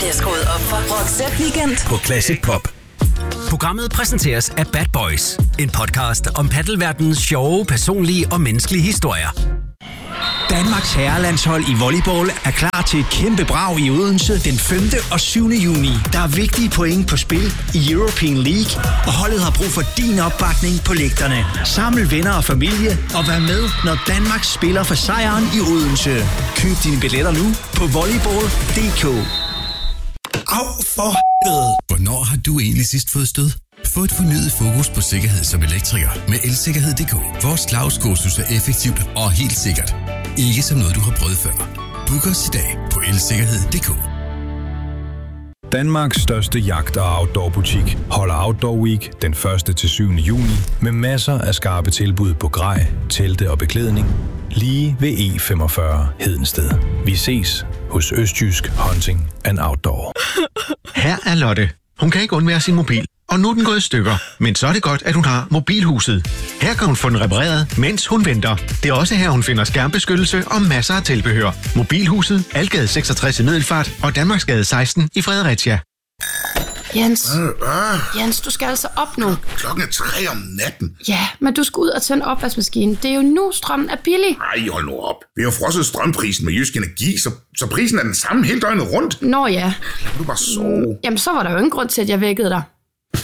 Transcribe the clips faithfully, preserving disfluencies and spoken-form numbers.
bliver skruet op for Roxette Weekend på Classic Pop. Programmet præsenteres af Bad Boys, en podcast om paddelverdenens sjove, personlige og menneskelige historier. Danmarks herrelandshold i volleyball er klar til et kæmpe brag i Odense den femte og syvende juni. Der er vigtige point på spil i European League, og holdet har brug for din opbakning på lægterne. Saml venner og familie og vær med, når Danmark spiller for sejren i Odense. Køb dine billetter nu på volleyball punktum d k. Au for helvede! Hvornår har du egentlig sidst fået stød? Få et fornyet fokus på sikkerhed som elektriker med elsikkerhed punktum d k. Vores cloud-kursus er effektivt og helt sikkert. Ikke som noget, du har prøvet før. Book os i dag på elsikkerhed punktum d k. Danmarks største jagt- og outdoor-butik holder Outdoor Week den første til syvende juni med masser af skarpe tilbud på grej, telte og beklædning lige ved E femogfyrre Hedensted. Vi ses hos Østjysk Hunting and Outdoor. Her er Lotte. Hun kan ikke undvære sin mobil, og nu er den gået i stykker. Men så er det godt, at hun har Mobilhuset. Her kan hun få den repareret, mens hun venter. Det er også her, hun finder skærmbeskyttelse og masser af tilbehør. Mobilhuset, Algade seksogtres i Middelfart og Danmarksgade seksten i Fredericia. Jens, øh, øh. Jens, du skal altså op nu. Klokken er tre om natten. Ja, men du skal ud og tænde opvaskemaskinen. Det er jo nu, strømmen er billig. Ej, hold nu op. Vi har jo frosset strømprisen med Jysk Energi, så, så prisen er den samme hele døgnet rundt. Nå ja. Lad du bare sove. Jamen, så var der jo ingen grund til, at jeg vækkede dig.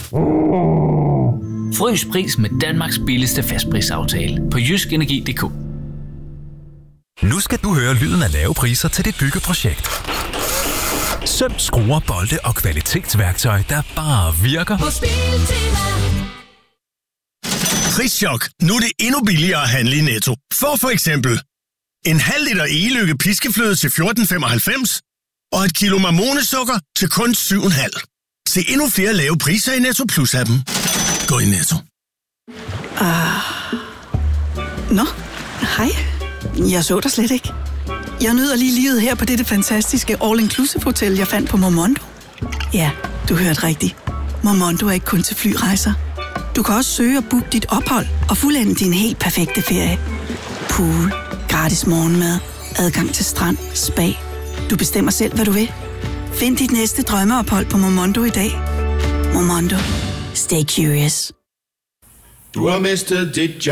Frys pris med Danmarks billigste fastprisaftale på jysk energi punktum d k. Nu skal du høre lyden af lave priser til dit byggeprojekt. Søm, skruer, bolde og kvalitetsværktøj, der bare virker. Prischok. Nu er det endnu billigere at handle i Netto. For for eksempel en halv liter Egelykke piskefløde til fjorten femoghalvfems og et kilo marmonesukker til kun syv komma fem. Se endnu flere lave priser i Netto Plus-appen. Gå i Netto. Ah. Nå, hej. Jeg så dig slet ikke. Jeg nyder lige livet her på dette fantastiske all-inclusive hotel, jeg fandt på Momondo. Ja, du hørte rigtigt. Momondo er ikke kun til flyrejser. Du kan også søge og booke dit ophold og fuldende din helt perfekte ferie. Pool, gratis morgenmad, adgang til strand, spa. Du bestemmer selv, hvad du vil. Find dit næste drømmeophold på Momondo i dag. Momondo. Stay curious. Du har mistet dit job.